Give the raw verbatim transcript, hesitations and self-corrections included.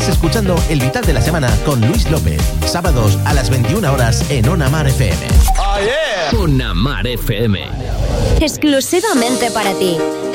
Estás escuchando El Vital de la Semana con Luis López. Sábados a las veintiuna horas en Ona Mar F M. Oh, yeah. Ona Mar F M. Exclusivamente para ti.